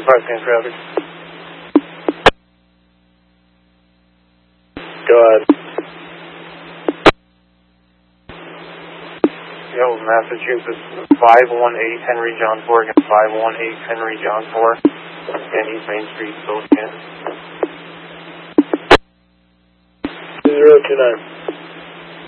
5 traffic. Go ahead. Yo, Massachusetts, 518 Henry John 4 against 518 Henry John 4 and East Main Street, Spokane. 2029.